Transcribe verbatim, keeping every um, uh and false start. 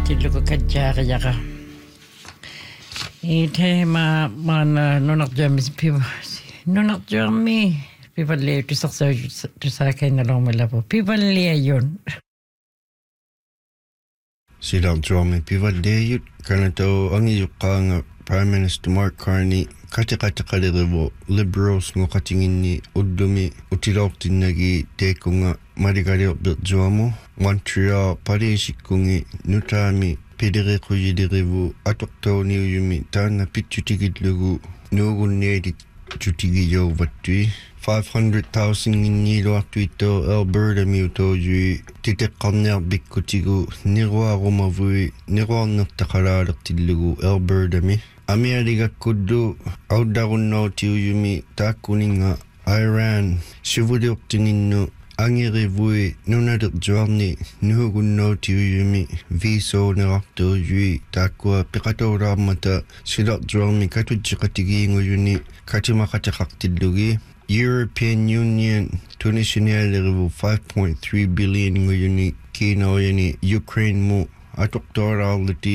Tilluko kajjaariyaqa ite ma mana nunarjuamis piva nunarjuarmi pivalli tusarsa tusaakainaloomalapu pivalliayun Silarjuarmi pivalliayut kanatau angiuqqaanga Prime Minister Mark Carney katiqatiqalerivu Liberals ngoqatinginni uddumi utiloortinnagi teekunga maligaliorpirjuamu Montreal pariisikkungi nutaami pideriqujilirivu atoqtauniuyumi taanna pitchutigillugu nuugunnialit chutigiyovattui five hundred thousand ngiluartuitto Alberta miutoojui titeqqarniarbikkutigu niruarumavui niruarnertaqalaalertillugu Albertami amialigakkullu auddarunnautiuyumi taakkuninga Iran sivuliortininnu angirivui nunalerjuarni nuhugunnautiuyumi viisoonerartuujui taakkua piqatoulaarmata silarjuarmi katutjiqatigiinguyuni katimaqatiqartillugi European Union Tunisianialerivu five point three billion nguyuni kiinoyani Ukraine mu atoqtoraarlati